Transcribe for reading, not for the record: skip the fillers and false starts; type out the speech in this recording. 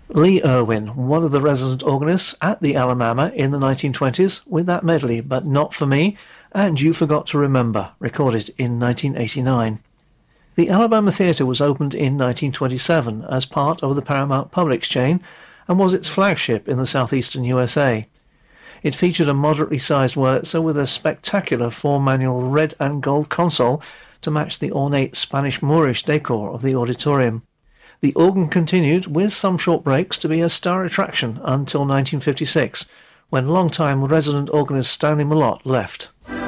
Lee Erwin, one of the resident organists at the Alabama in the 1920s, with that medley, But Not For Me, and You Forgot to Remember, recorded in 1989. The Alabama Theatre was opened in 1927 as part of the Paramount Publix chain and was its flagship in the southeastern USA. It featured a moderately sized Wurlitzer with a spectacular 4-manual red and gold console to match the ornate Spanish Moorish decor of the auditorium. The organ continued, with some short breaks, to be a star attraction until 1956, when long-time resident organist Stanley Mallott left.